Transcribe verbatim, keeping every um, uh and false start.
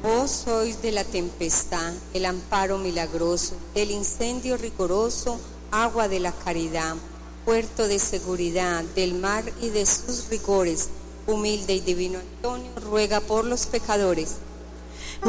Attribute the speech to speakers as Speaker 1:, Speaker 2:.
Speaker 1: Vos sois de la tempestad, el amparo milagroso, del incendio rigoroso, agua de la caridad, puerto de seguridad del mar y de sus rigores. Humilde y divino Antonio, ruega por los pecadores,